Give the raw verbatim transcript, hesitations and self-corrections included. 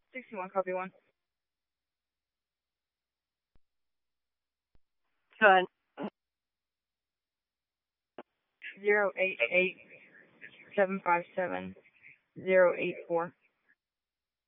sixty-one, copy one. Good. Zero eight eight seven five seven zero eight four.